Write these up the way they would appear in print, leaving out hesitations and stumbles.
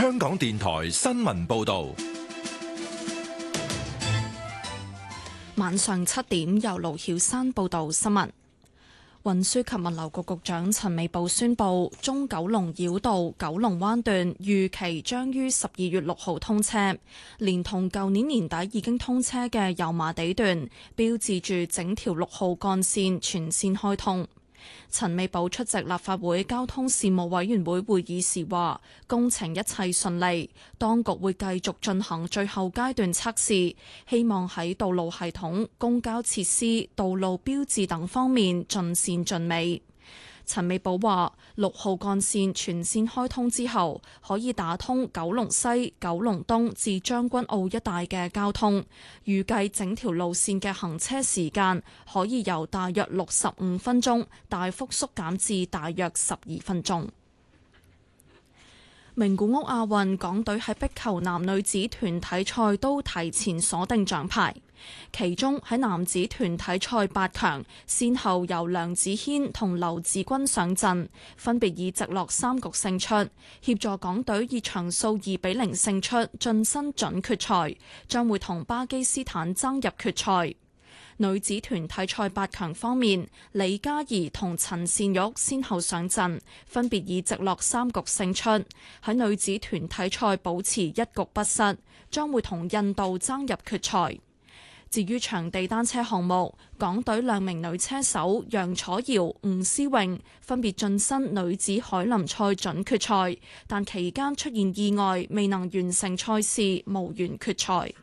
香港電台新聞報道。 晚上7點，由盧曉珊報道新聞。運輸及物流局局長陳美寶宣布，中九龍繞道九龍灣段預期將於12月6號通車，連同舊年年底已經通車嘅油麻地段，標誌住整條6號幹線全線開通。陳美寶出席立法會交通事務委員會會議時話，工程一切順利，當局會繼續進行最後階段測試，希望喺道路系統、公交設施、道路標誌等方面盡善盡美。陳美寶話，6號幹線全線開通之後，可以打通九龍西、九龍東至將軍澳一帶嘅交通，預計整條路線嘅行車時間可以由大約65分鐘大幅縮減至大約12分鐘。名古屋亞運，港隊喺壁球男女子團體賽都提前鎖定獎牌。其中喺男子團體賽8強，先後由梁子軒同劉志軍上陣，分別以直落3局勝出，協助港隊以場數2-0勝出，晉身準決賽，將會同巴基斯坦爭入決賽。女子團體賽8強方面，李嘉怡同陳善玉先後上陣，分別以直落3局勝出，喺女子團體賽保持1局不失，將會同印度爭入決賽。至於場地單車項目，港隊2名女車手楊楚瑤、吳思穎分別晉身女子凱林賽準決賽，但期間出現意外，未能完成賽事，無緣決賽。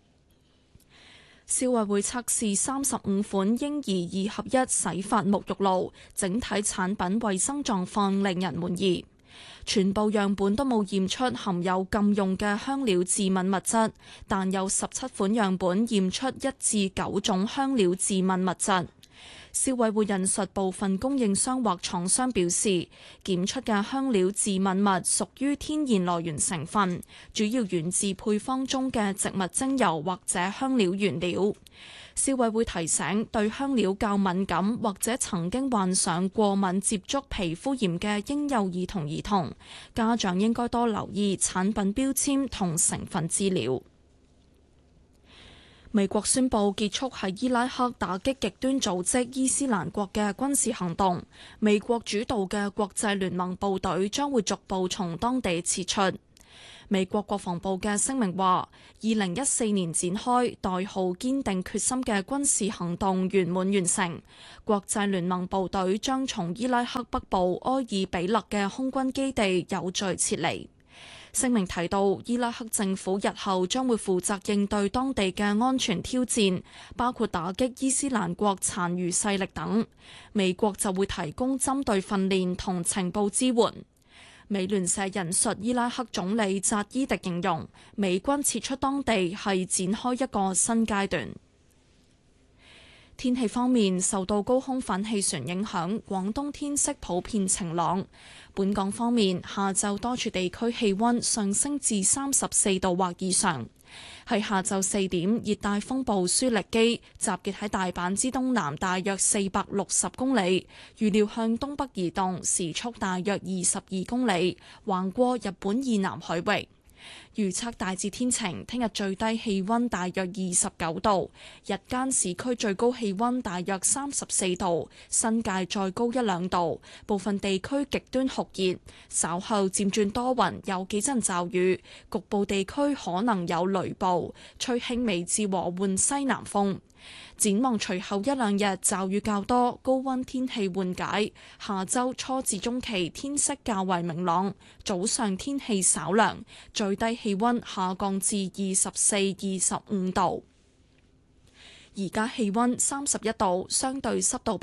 消委會測試35款嬰兒2合1洗髮沐浴露，整體產品衛生狀況令人滿意。全部樣本都冇驗出含有禁用嘅香料致敏物質，但有17款樣本驗出1至9種香料致敏物質。消委會引述部分供應商或廠商表示，檢出嘅香料致敏物屬於天然來源成分，主要源自配方中嘅植物精油或者香料原料。消委會提醒，對香料較敏感或者曾經患上過敏接觸皮膚炎嘅嬰幼兒同兒童，家長應該多留意產品標籤同成分資料。美國宣布結束喺伊拉克打擊極端組織伊斯蘭國嘅軍事行動，美國主導嘅國際聯盟部隊將會逐步從當地撤出。美國國防部嘅聲明話，2014年展開代號堅定決心嘅軍事行動圓滿完成，國際聯盟部隊將從伊拉克北部埃爾比勒嘅空軍基地有序撤離。聲明提到，伊拉克政府日後將會負責應對當地嘅安全挑戰，包括打擊伊斯蘭國殘餘勢力等。美國就會提供針對訓練同情報支援。美聯社引述伊拉克總理扎伊迪形容，美軍撤出當地係展開一個新階段。天氣方面，受到高空反氣旋影響，廣東天色普遍晴朗。本港方面，下晝多處地區氣溫上升至34度或以上。喺下晝4點，熱帶風暴舒力基集結喺大阪之東南大約460公里，預料向東北移動，時速大約22公里，橫過日本以南海域。預測大致天晴，聽日最低氣溫大約29度，日間市區最高氣溫大約34度，新界再高1-2度，部分地區極端酷熱，稍後漸轉多雲，有幾陣驟雨，局部地區可能有雷暴，吹輕微至和緩西南風。展望隨後1-2日驟雨較多，高溫天氣緩解。下周初至中期天色較為明朗，早上天氣稍涼，最低氣溫下降至24-25度。而家氣溫31度，相對濕度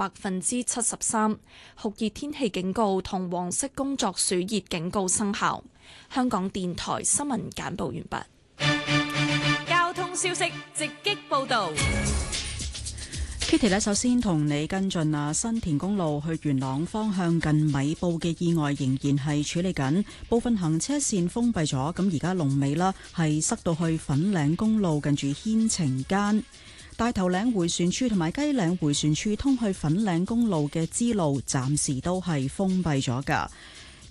73%，酷熱天氣警告同黃色工作暑熱警告生效。香港電台新聞簡報完畢。 交通消息直擊報道。 Kitty 呢，首先同你跟進新田公路去元朗方向近米埔嘅意外仍然係處理緊，部分行車線封閉咗。咁而家龍尾啦係塞到去粉嶺公路近住牽晴間，大頭嶺迴旋處同埋雞嶺迴旋處通去粉嶺公路嘅支路暫時都係封閉咗㗎。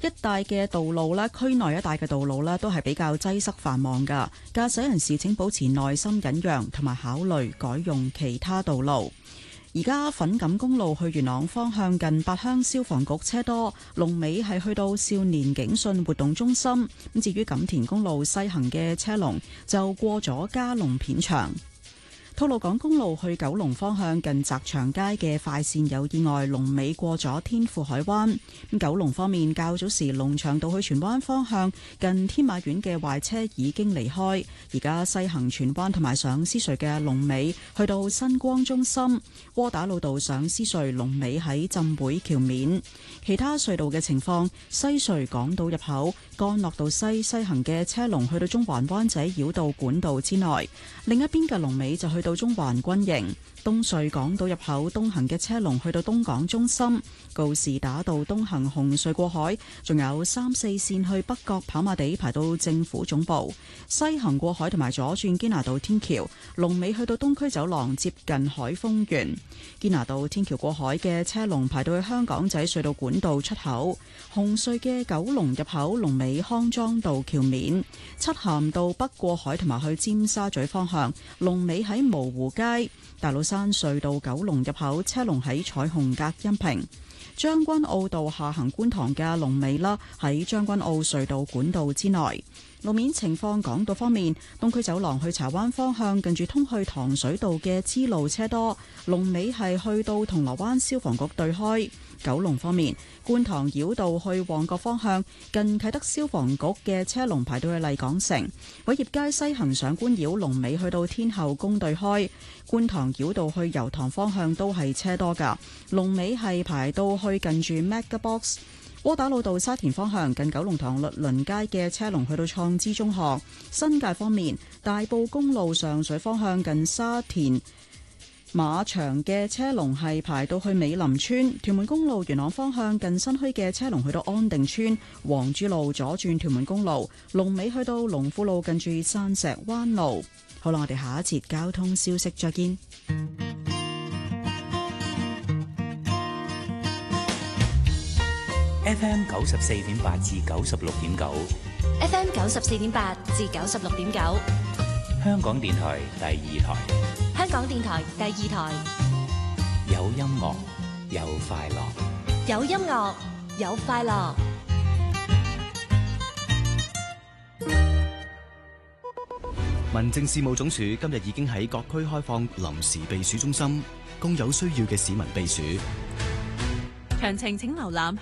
一帶嘅道路咧，區內一帶嘅道路咧都係比較擠塞繁忙㗎。駕駛人士請保持耐心忍讓，同埋考慮改用其他道路。而家粉錦公路去元朗方向近八鄉消防局車多，龍尾係去到少年警訊活動中心。咁至於錦田公路西行嘅車龍就過咗嘉龍片場。吐露港公路去九龍方向近澤祥街嘅快線有意外，龍尾過咗天富海灣。咁九龍方面，較早時龍翔道去荃灣方向近天馬苑嘅壞車已經離開，而家西行荃灣同埋上獅隧嘅龍尾去到新光中心。窩打老道上獅隧龍尾喺浸會橋面。其他隧道嘅情況，西隧港島入口干諾道西行嘅車龍去到中環灣仔繞道管道之內，另一邊嘅龍尾就去到中環軍營。東隧港島入口東行嘅車龍去到東港中心，告士打道東行紅隧過海，仲有3、4線去北角跑馬地排到政府總部，西行過海同埋左轉堅拿道天橋，龍尾去到東區走廊接近海豐園。堅拿道天橋過海嘅車龍排到去香港仔隧道管道出口，紅隧嘅九龍入口龍尾康莊道橋面，漆咸道北過海同埋去尖沙咀方向龍尾喺蕪湖街。大老山隧道九龍入口車龍喺彩虹隔音屏，將軍澳道下行觀塘嘅龍尾啦喺將軍澳隧道管道之內。路面情況，港島方面，東區走廊去柴灣方向近住通去糖水道嘅支路車多，龍尾係去到銅鑼灣消防局對開。九龍方面，觀塘繞道去旺角方向近啟德消防局嘅車龍排到去麗港城。偉業街西行上官繞龍尾去到天后宮對開。觀塘繞道去油塘方向都係車多㗎，龍尾係排到去近住 MegaBox。窩打老道沙田方向近九龍塘律倫街嘅車龍去到創資中學。新界方面，大埔公路上水方向近沙田馬場嘅車龍係排到去美林村。屯門公路元朗方向近新墟嘅車龍去到安定村。黃珠路左轉屯門公路龍尾去到龍富路近住山石灣路。好啦，我哋下一節交通消息再見。 FM 94.8至96.9 FM 94.8至96.9， 香港電台第二台， 香港電台第二台， 有音樂有快樂， 有音樂有快樂。 民政事務總署今日已經喺各區開放臨時避暑中心，供有需要嘅市民避暑。 詳情請瀏覽